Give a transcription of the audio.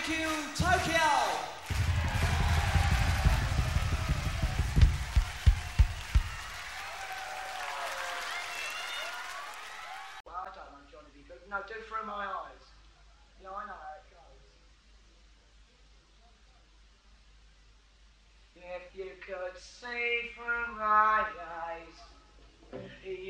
Thank you, Tokyo! Well, I don't know, Johnny B. Good. No, do Through My Eyes. Yeah, I know.